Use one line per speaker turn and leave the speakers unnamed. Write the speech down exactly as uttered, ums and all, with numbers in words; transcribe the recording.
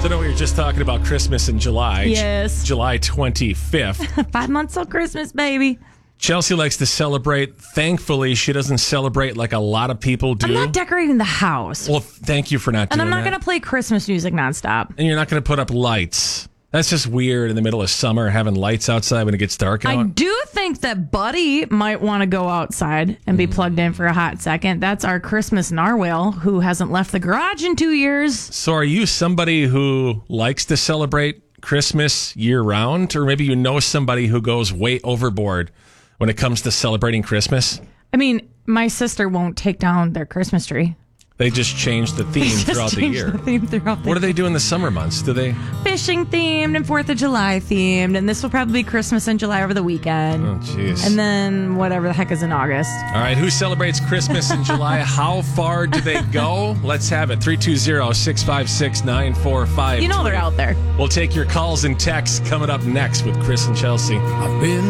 So no, we were just talking about Christmas in July.
Yes.
July twenty-fifth.
Five months till Christmas, baby.
Chelsea likes to celebrate. Thankfully, she doesn't celebrate like a lot of people do.
I'm not decorating the house.
Well, thank you for not
and
doing
I'm not
that.
going to play Christmas music nonstop.
And you're not going to put up lights. That's just weird in the middle of summer, having lights outside when it gets dark out.
I do think that Buddy might want to go outside and be plugged in for a hot second. That's our Christmas narwhal who hasn't left the garage in two years.
So are you somebody who likes to celebrate Christmas year-round? Or maybe you know somebody who goes way overboard when it comes to celebrating Christmas?
I mean, my sister won't take down their Christmas tree.
They just change the theme
Just
throughout the
change
year.
The theme throughout the
What do they do in the summer months? Do they?
Fishing themed and Fourth of July themed, and this will probably be Christmas in July over the weekend.
Oh, jeez.
And then whatever the heck is in August.
All right, who celebrates Christmas in July? How far do they go? Let's have it. three two zero, six five six, nine four five.
You know they're out there.
We'll take your calls and texts coming up next with Chris and Chelsea.
I've been